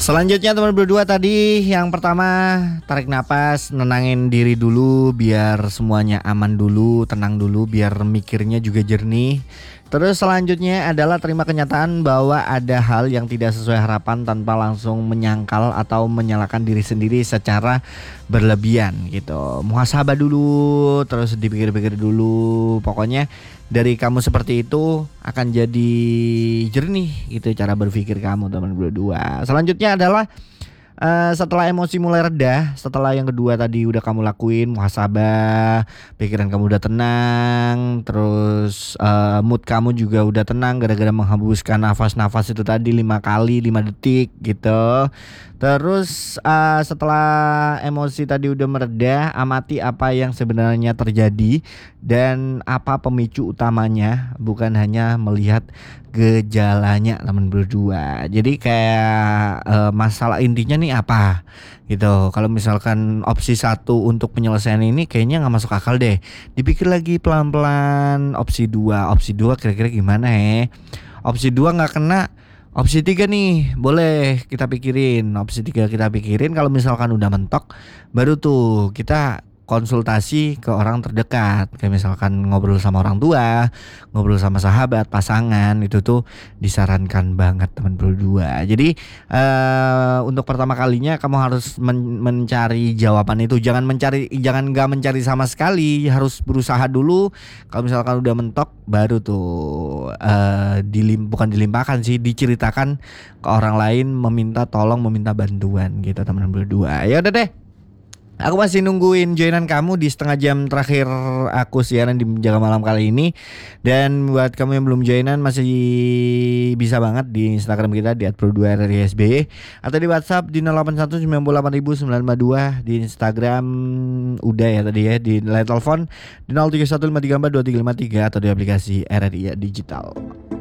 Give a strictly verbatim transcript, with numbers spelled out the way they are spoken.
Selanjutnya teman berdua tadi, yang pertama tarik napas, nenangin diri dulu biar semuanya aman dulu, tenang dulu biar mikirnya juga jernih. Terus selanjutnya adalah terima kenyataan bahwa ada hal yang tidak sesuai harapan tanpa langsung menyangkal atau menyalahkan diri sendiri secara berlebihan gitu. Muhasabah dulu, terus dipikir-pikir dulu. Pokoknya dari kamu seperti itu akan jadi jernih gitu cara berpikir kamu teman berdua. Selanjutnya adalah Uh, setelah emosi mulai reda, setelah yang kedua tadi udah kamu lakuin muhasabah, pikiran kamu udah tenang, terus uh, mood kamu juga udah tenang gara-gara menghembuskan nafas-nafas itu tadi lima kali lima detik gitu. Terus uh, setelah emosi tadi udah mereda, amati apa yang sebenarnya terjadi dan apa pemicu utamanya, bukan hanya melihat gejalanya teman berdua. Jadi kayak uh, masalah intinya nih apa gitu. Kalau misalkan opsi satu untuk penyelesaian ini kayaknya nggak masuk akal deh, dipikir lagi pelan-pelan. Opsi dua, opsi dua kira-kira gimana ya? Opsi dua nggak kena, opsi tiga nih boleh kita pikirin. Opsi tiga kita pikirin, kalau misalkan udah mentok baru tuh kita konsultasi ke orang terdekat, kayak misalkan ngobrol sama orang tua, ngobrol sama sahabat, pasangan, itu tuh disarankan banget teman berdua. Jadi uh, untuk pertama kalinya kamu harus men- mencari jawaban itu, jangan mencari, jangan nggak mencari sama sekali, harus berusaha dulu. Kalau misalkan udah mentok, baru tuh uh, dilim bukan dilimpahkan sih, diceritakan ke orang lain, meminta tolong, meminta bantuan gitu teman berdua. Ya udah deh. Aku masih nungguin joinan kamu di setengah jam terakhir aku siaran di Menjaga Malam kali ini. Dan buat kamu yang belum joinan, masih bisa banget di Instagram kita di at pro dua r r i s b y atau di WhatsApp di nol delapan satu sembilan delapan sembilan lima dua. Di Instagram udah ya tadi ya, di line telepon di nol tiga satu lima tiga empat dua tiga lima tiga atau di aplikasi R R I Digital.